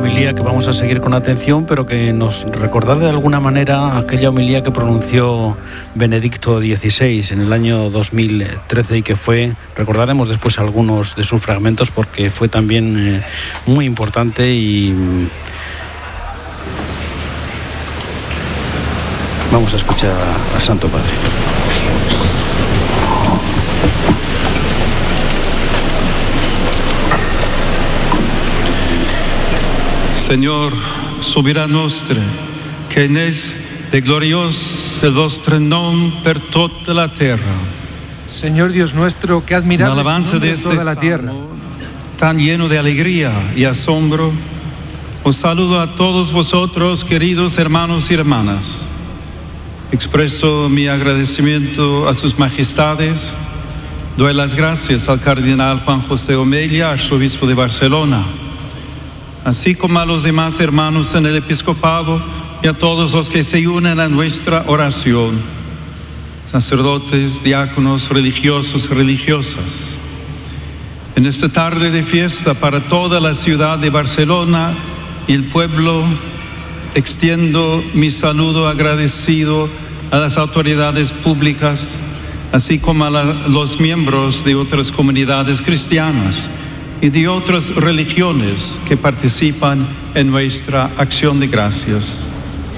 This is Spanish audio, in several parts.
homilía que vamos a seguir con atención, pero que nos recordaba de alguna manera aquella homilía que pronunció Benedicto XVI en el año 2013 y que recordaremos después algunos de sus fragmentos porque fue también muy importante y vamos a escuchar al Santo Padre. Señor, soberano nostre, che enes de gloriós el vostre nom per tota la tierra. Señor Dios nuestro, que admirable es tu nombre en toda la tierra. Tan lleno de alegría y asombro, os saludo a todos vosotros, queridos hermanos y hermanas. Expreso mi agradecimiento a sus majestades. Doy las gracias al cardenal Juan José Omella, arzobispo de Barcelona, así como a los demás hermanos en el episcopado y a todos los que se unen a nuestra oración, sacerdotes, diáconos, religiosos y religiosas. En esta tarde de fiesta para toda la ciudad de Barcelona y el pueblo, extiendo mi saludo agradecido a las autoridades públicas, así como a los miembros de otras comunidades cristianas y de otras religiones que participan en nuestra acción de gracias.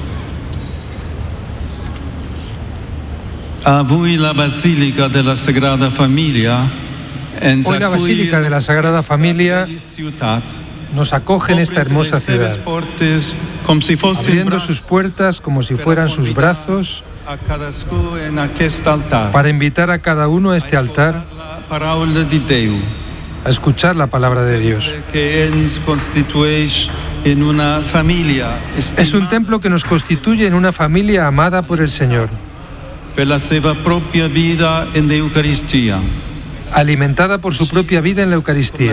Avui la Basílica de la Sagrada Familia. Hoy la Basílica de la Sagrada Familia nos acoge en esta hermosa ciudad, abriendo sus puertas como si fueran sus brazos para invitar a cada uno a este altar a escuchar la palabra de Dios. Es un templo que nos constituye en una familia amada por el Señor, alimentada por su propia vida en la Eucaristía.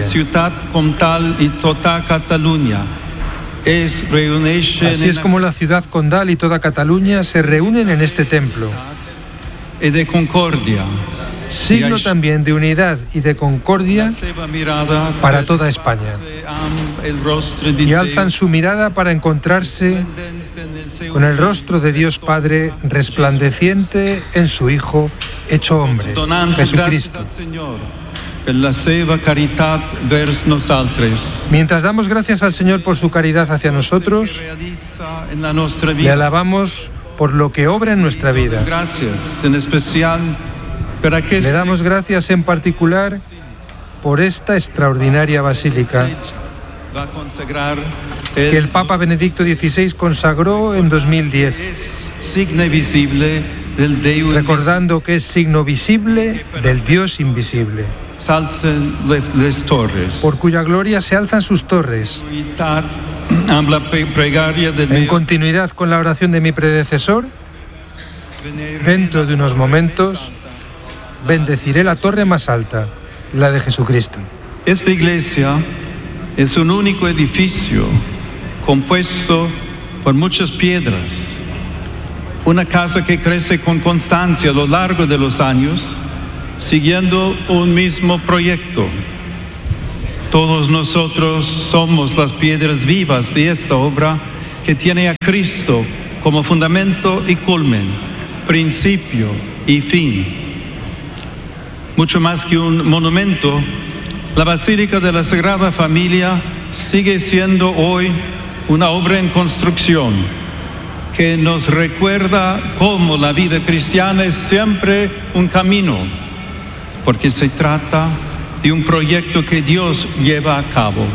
Así es como la ciudad condal y toda Cataluña se reúnen en este templo, signo también de unidad y de concordia para toda España, y alzan su mirada para encontrarse con el rostro de Dios Padre resplandeciente en su Hijo hecho hombre, Jesucristo. Mientras damos gracias al Señor por su caridad hacia nosotros, le alabamos por lo que obra en nuestra vida. Le damos gracias en particular por esta extraordinaria basílica que el Papa Benedicto XVI consagró en 2010, recordando que es signo visible del Dios invisible, por cuya gloria se alzan sus torres. En continuidad con la oración de mi predecesor, dentro de unos momentos bendeciré la torre más alta, la de Jesucristo. Esta iglesia es un único edificio compuesto por muchas piedras. Una casa que crece con constancia a lo largo de los años, siguiendo un mismo proyecto. Todos nosotros somos las piedras vivas de esta obra que tiene a Cristo como fundamento y culmen, principio y fin. Mucho más que un monumento, la Basílica de la Sagrada Familia sigue siendo hoy una obra en construcción que nos recuerda cómo la vida cristiana es siempre un camino, porque se trata de un proyecto que Dios lleva a cabo.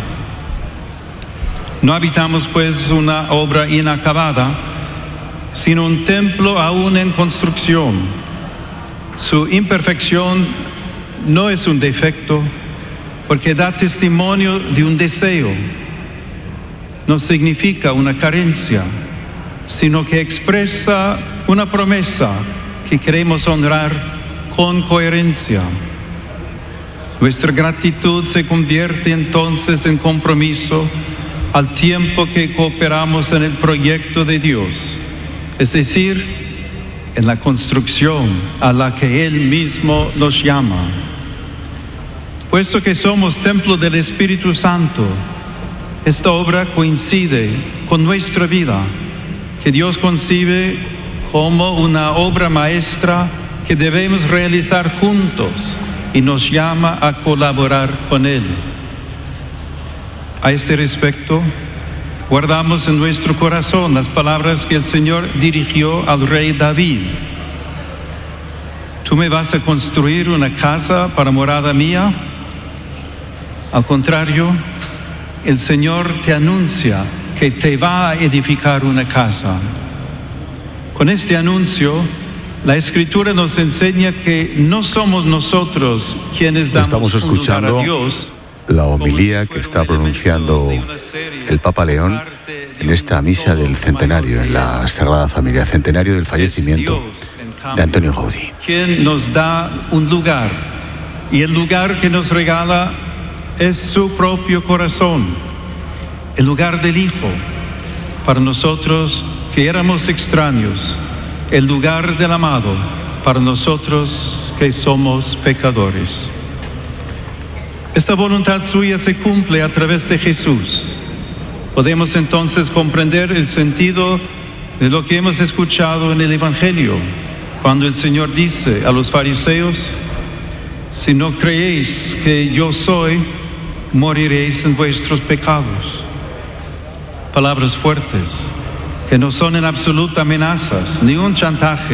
No habitamos pues una obra inacabada, sino un templo aún en construcción. Su imperfección no es un defecto, porque da testimonio de un deseo. No significa una carencia, sino que expresa una promesa que queremos honrar con coherencia. Nuestra gratitud se convierte entonces en compromiso al tiempo que cooperamos en el proyecto de Dios, es decir, en la construcción a la que Él mismo nos llama. Puesto que somos templo del Espíritu Santo, Esta obra coincide con nuestra vida, que Dios concibe como una obra maestra que debemos realizar juntos y nos llama a colaborar con Él. A este respecto, guardamos en nuestro corazón las palabras que el Señor dirigió al rey David. ¿Tú me vas a construir una casa para morada mía? Al contrario, el Señor te anuncia que te va a edificar una casa. Con este anuncio, la Escritura nos enseña que no somos nosotros quienes damos un lugar a Dios. La homilía que está pronunciando el Papa León en esta misa del centenario, en la Sagrada Familia, centenario del fallecimiento de Antonio Gaudí. Quien nos da un lugar, y el lugar que nos regala es su propio corazón, el lugar del Hijo, para nosotros que éramos extraños, el lugar del amado, para nosotros que somos pecadores. Esta voluntad suya se cumple a través de Jesús. Podemos entonces comprender el sentido de lo que hemos escuchado en el Evangelio, cuando el Señor dice a los fariseos: si no creéis que yo soy, moriréis en vuestros pecados. Palabras fuertes, que no son en absoluta amenazas, ni un chantaje.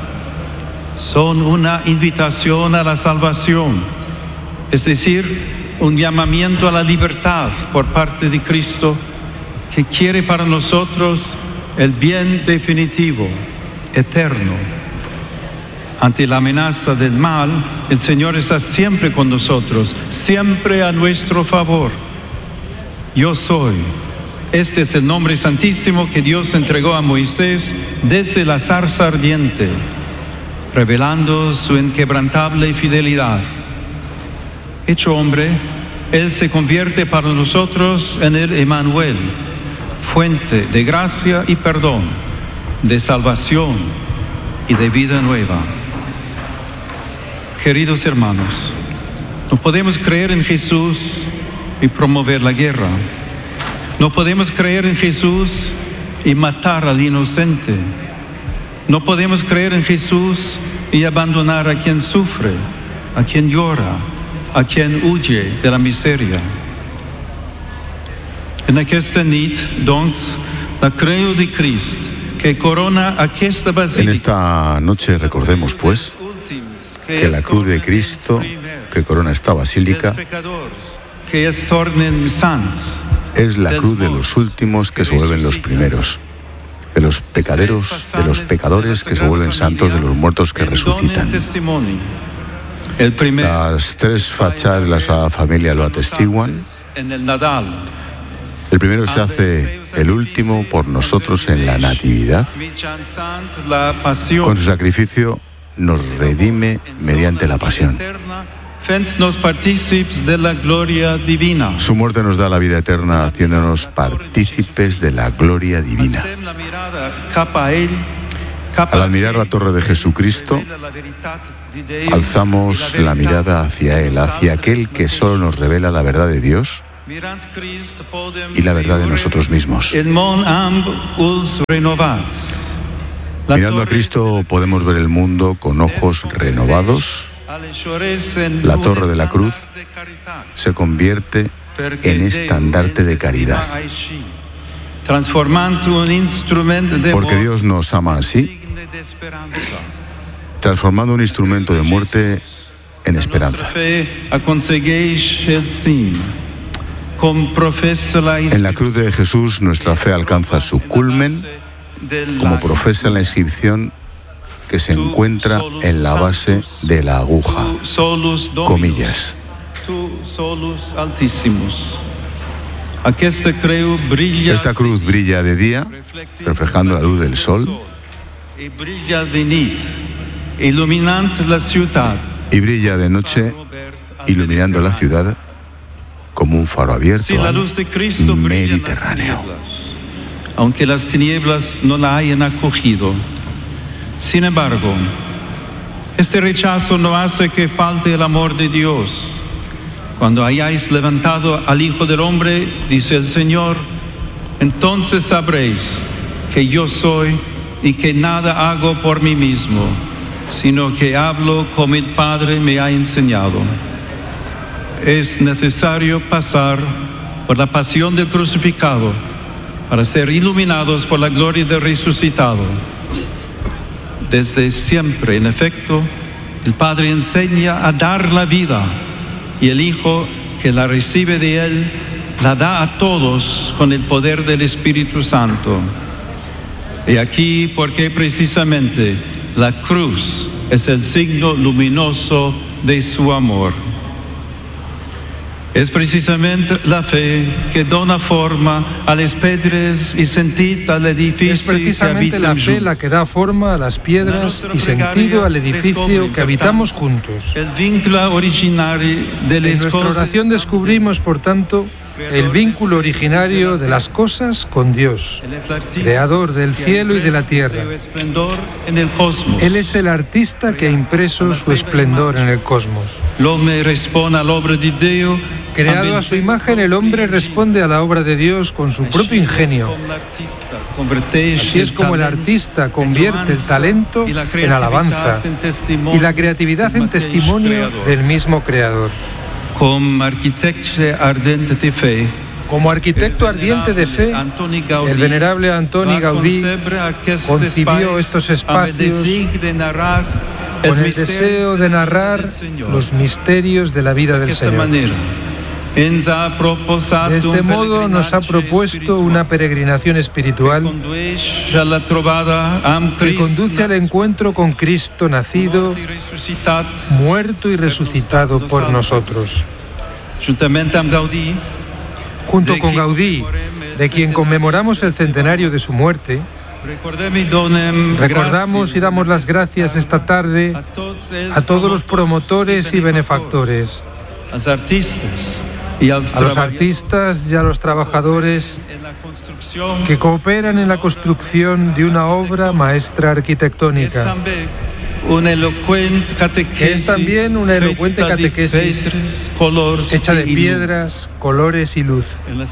Son una invitación a la salvación, es decir, un llamamiento a la libertad por parte de Cristo, que quiere para nosotros el bien definitivo, eterno. Ante la amenaza del mal, el Señor está siempre con nosotros, siempre a nuestro favor. Yo soy. Este es el nombre santísimo que Dios entregó a Moisés desde la zarza ardiente, revelando su inquebrantable fidelidad. Hecho hombre, Él se convierte para nosotros en el Emmanuel, fuente de gracia y perdón, de salvación y de vida nueva. Queridos hermanos, no podemos creer en Jesús y promover la guerra. No podemos creer en Jesús y matar al inocente. No podemos creer en Jesús y abandonar a quien sufre, a quien llora, a quien huye de la miseria. En aquesta nit, doncs, la creu de Crist, que corona aquesta basílica. En esta noche recordemos, pues, que la cruz de Cristo que corona esta basílica es la cruz de los últimos que se vuelven los primeros, de los pecadores que se vuelven santos, de los muertos que resucitan. Las tres fachas de la Sagrada Familia lo atestiguan. El primero se hace el último por nosotros en la Natividad. Con su sacrificio nos redime mediante la pasión. Su muerte nos da la vida eterna, haciéndonos partícipes de la gloria divina. Al admirar la torre de Jesucristo, alzamos la mirada hacia Él, hacia aquel que solo nos revela la verdad de Dios y la verdad de nosotros mismos. Mirando a Cristo podemos ver el mundo con ojos renovados. La torre de la cruz se convierte en estandarte de caridad. Porque Dios nos ama así, transformando un instrumento de muerte en esperanza. En la cruz de Jesús nuestra fe alcanza su culmen, como profesa en la inscripción que se encuentra en la base de la aguja, comillas. Esta cruz brilla de día, reflejando la luz del sol, y brilla de noche, iluminando la ciudad como un faro abierto al Mediterráneo. Aunque las tinieblas no la hayan acogido. Sin embargo, este rechazo no hace que falte el amor de Dios. Cuando hayáis levantado al Hijo del Hombre, dice el Señor, entonces sabréis que yo soy y que nada hago por mí mismo, sino que hablo como el Padre me ha enseñado. Es necesario pasar por la pasión del crucificado para ser iluminados por la gloria del resucitado. Desde siempre, en efecto, el Padre enseña a dar la vida y el Hijo que la recibe de Él la da a todos con el poder del Espíritu Santo. Y aquí porque precisamente la cruz es el signo luminoso de su amor. Es precisamente la fe que dona forma a las piedras y sentido al edificio. Es precisamente la fe la que da forma a las piedras y sentido al edificio que habitamos juntos. El vínculo originario de las En nuestra oración descubrimos, por tanto, el vínculo originario de las cosas con Dios, creador del cielo y de la tierra. Él es el artista que ha impreso su esplendor en el cosmos. Creado a su imagen, el hombre responde a la obra de Dios con su propio ingenio. Así es como el artista convierte el talento en alabanza y la creatividad en testimonio del mismo Creador. Como arquitecto ardiente de fe, el venerable Antoni Gaudí concibió estos espacios con el deseo de narrar los misterios de la vida del Señor. De este modo nos ha propuesto una peregrinación espiritual que conduce al encuentro con Cristo nacido, muerto y resucitado por nosotros. Junto con Gaudí, de quien conmemoramos el centenario de su muerte, recordamos y damos las gracias esta tarde a todos los promotores y benefactores, a los artistas y a los trabajadores que cooperan en la construcción de una obra maestra arquitectónica, que es también una elocuente catequesis hecha de piedras, colores y luz. En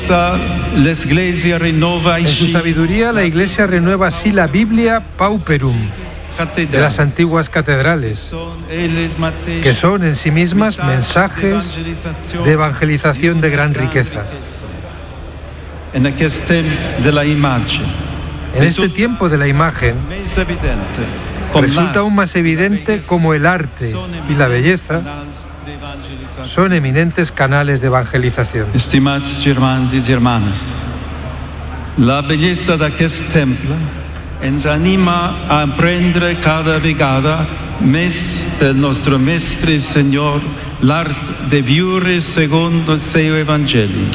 su sabiduría, la Iglesia renueva así la Biblia Pauperum de las antiguas catedrales, que son en sí mismas mensajes de evangelización de gran riqueza. En este tiempo de la imagen, resulta aún más evidente cómo el arte y la belleza son eminentes canales de evangelización. Estimados germans y germanas, la belleza d'aquest temple ens anima a aprendre cada vegada més del nostre Mestre i Senyor l'art de viure segons el seu Evangeli.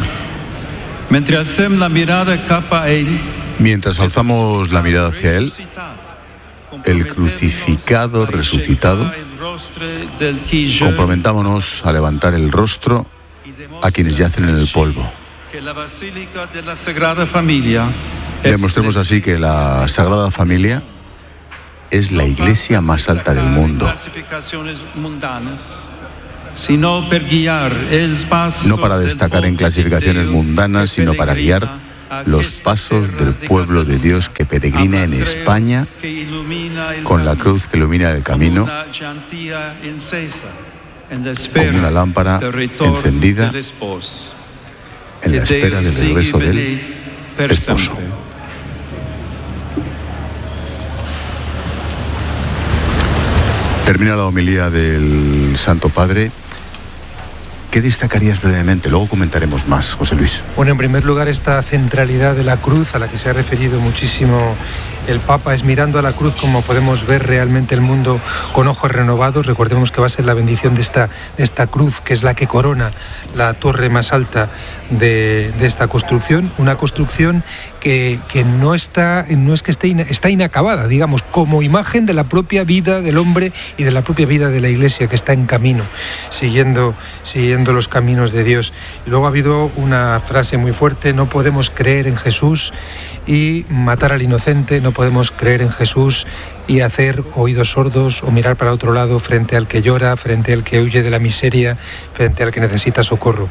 Mientras alzamos la mirada hacia Él, el crucificado resucitado, comprometámonos a levantar el rostro a quienes yacen en el polvo. Demostremos así que la Sagrada Familia es la iglesia más alta del mundo. No para destacar en clasificaciones mundanas, sino para guiar los pasos del pueblo de Dios que peregrina en España con la cruz que ilumina el camino, como una lámpara encendida en la espera del regreso del esposo. Termina la homilía del Santo Padre. ¿Qué destacarías brevemente? Luego comentaremos más, José Luis. Bueno, en primer lugar, esta centralidad de la cruz a la que se ha referido muchísimo el Papa, es mirando a la cruz como podemos ver realmente el mundo con ojos renovados. Recordemos que va a ser la bendición de esta cruz, que es la que corona la torre más alta de esta construcción, una construcción que está inacabada, digamos, como imagen de la propia vida del hombre y de la propia vida de la Iglesia, que está en camino, siguiendo los caminos de Dios. Y luego ha habido una frase muy fuerte: no podemos creer en Jesús y matar al inocente, no podemos creer en Jesús y hacer oídos sordos o mirar para otro lado frente al que llora, frente al que huye de la miseria, frente al que necesita socorro.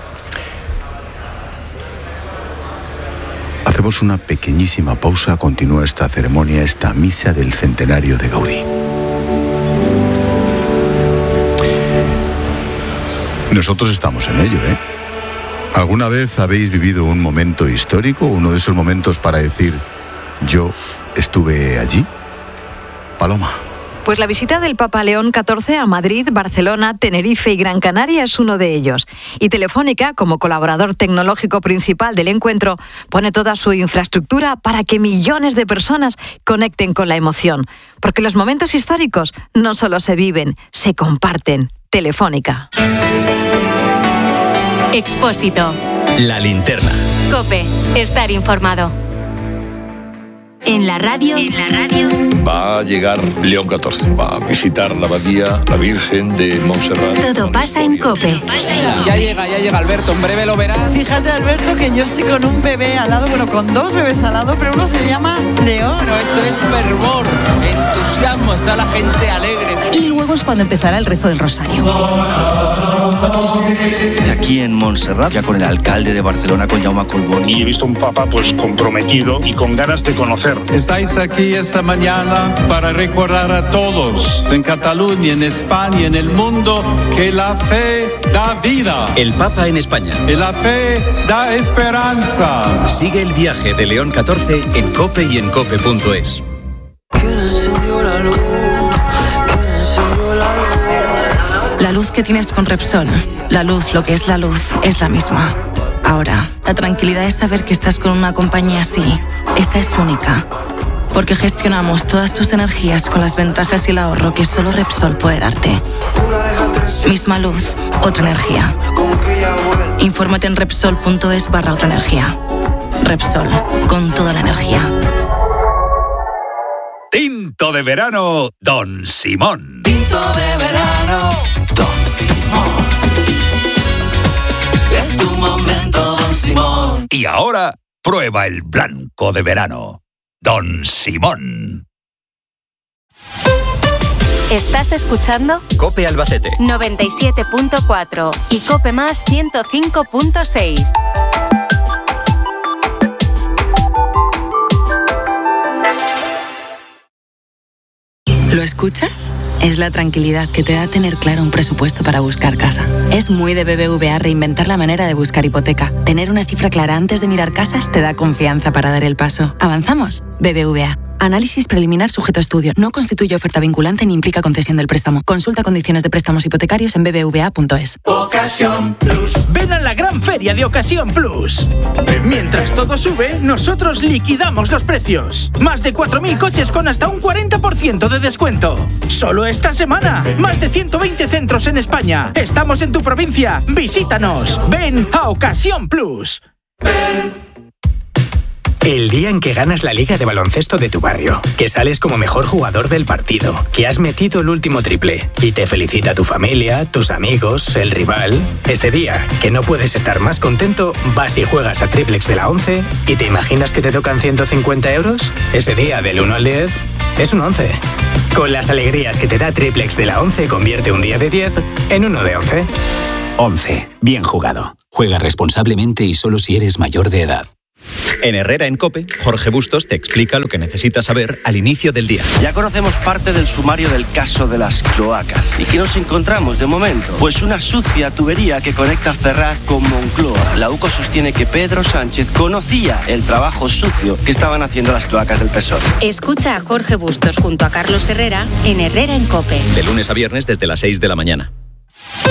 Hacemos una pequeñísima pausa, continúa esta ceremonia, esta misa del centenario de Gaudí. Nosotros estamos en ello, ¿eh? ¿Alguna vez habéis vivido un momento histórico, uno de esos momentos para decir, yo estuve allí? Paloma. Pues la visita del Papa León XIV a Madrid, Barcelona, Tenerife y Gran Canaria es uno de ellos. Y Telefónica, como colaborador tecnológico principal del encuentro, pone toda su infraestructura para que millones de personas conecten con la emoción. Porque los momentos históricos no solo se viven, se comparten. Telefónica. Expósito. La linterna. COPE. Estar informado. En la radio. Va a llegar León XIV. Va a visitar la abadía, la Virgen de Montserrat. Todo pasa en COPE. Ya llega Alberto, en breve lo verás. Fíjate, Alberto, que yo estoy con un bebé al lado, bueno, con dos bebés al lado, pero uno se llama León. Bueno, esto es fervor, entusiasmo, está la gente alegre. Y luego es cuando empezará el rezo del rosario. De aquí en Montserrat, ya con el alcalde de Barcelona, con Jaume Collboni. Y he visto un papa pues comprometido y con ganas de conocer. Estáis aquí esta mañana para recordar a todos en Cataluña, en España, en el mundo, que la fe da vida. El Papa en España. Y la fe da esperanza. Sigue el viaje de León XIV en COPE y en COPE.es. La luz que tienes con Repsol, la luz, lo que es la luz, es la misma. Ahora, la tranquilidad es saber que estás con una compañía así. Esa es única. Porque gestionamos todas tus energías con las ventajas y el ahorro que solo Repsol puede darte. Misma luz, otra energía. Infórmate en Repsol.es/otra energía. Repsol, con toda la energía. Tinto de verano, Don Simón. Tinto de verano, Don Simón. Es tu momento, Don Simón. Y ahora, prueba el blanco de verano, Don Simón. ¿Estás escuchando? COPE Albacete 97.4 y COPE Más 105.6. ¿Lo escuchas? Es la tranquilidad que te da tener claro un presupuesto para buscar casa. Es muy de BBVA reinventar la manera de buscar hipoteca. Tener una cifra clara antes de mirar casas te da confianza para dar el paso. ¿Avanzamos? BBVA. Análisis preliminar sujeto a estudio. No constituye oferta vinculante ni implica concesión del préstamo. Consulta condiciones de préstamos hipotecarios en bbva.es. Ocasión Plus. Ven a la gran feria de Ocasión Plus. Mientras todo sube, nosotros liquidamos los precios. Más de 4.000 coches con hasta un 40% de descuento. Solo esta semana. Más de 120 centros en España. Estamos en tu provincia. Visítanos. Ven a Ocasión Plus. Ven. El día en que ganas la liga de baloncesto de tu barrio, que sales como mejor jugador del partido, que has metido el último triple y te felicita tu familia, tus amigos, el rival. Ese día, que no puedes estar más contento, vas y juegas a Triplex de la 11 y te imaginas que te tocan 150 euros. Ese día, del 1 al 10, es un 11. Con las alegrías que te da Triplex de la 11, convierte un día de 10 en uno de 11. 11. Bien jugado. Juega responsablemente y solo si eres mayor de edad. En Herrera en COPE, Jorge Bustos te explica lo que necesitas saber al inicio del día. Ya conocemos parte del sumario del caso de las cloacas. ¿Y qué nos encontramos de momento? Pues una sucia tubería que conecta Ferraz con Moncloa. La UCO sostiene que Pedro Sánchez conocía el trabajo sucio que estaban haciendo las cloacas del PSOE. Escucha a Jorge Bustos junto a Carlos Herrera en Herrera en COPE. De lunes a viernes desde las 6 de la mañana.